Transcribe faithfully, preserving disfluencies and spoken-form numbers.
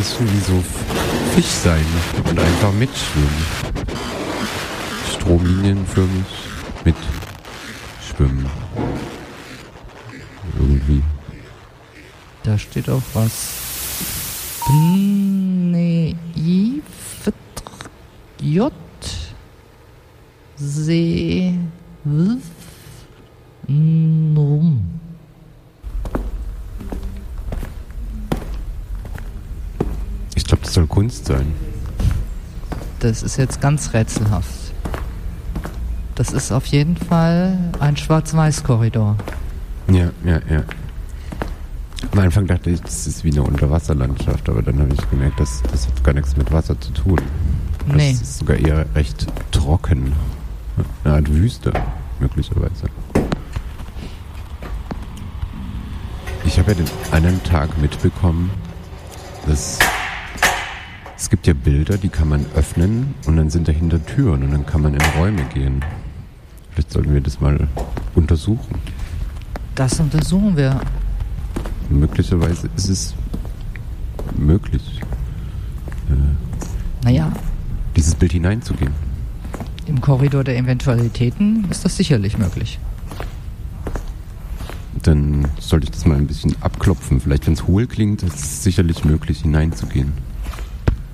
alles wie so Fisch sein und einfach mitschwimmen. Stromlinienförmig mitschwimmen. Irgendwie. Da steht auch was. Bnei J Se Num. Ich glaube, das soll Kunst sein. Das ist jetzt ganz rätselhaft. Das ist auf jeden Fall ein Schwarz-Weiß-Korridor. Ja, ja, ja. Am Anfang dachte ich, das ist wie eine Unterwasserlandschaft, aber dann habe ich gemerkt, das, das hat gar nichts mit Wasser zu tun. Das Nee. ist sogar eher recht trocken. Eine Art Wüste, möglicherweise. Ich habe ja den einen Tag mitbekommen, dass es gibt ja Bilder, die kann man öffnen und dann sind dahinter Türen und dann kann man in Räume gehen. Vielleicht sollten wir das mal untersuchen. Das untersuchen wir. Möglicherweise ist es möglich, äh, Naja, dieses Bild hineinzugehen. im Korridor der Eventualitäten ist das sicherlich möglich. Dann sollte ich das mal ein bisschen abklopfen. Vielleicht, wenn es hohl klingt, ist es sicherlich möglich, hineinzugehen.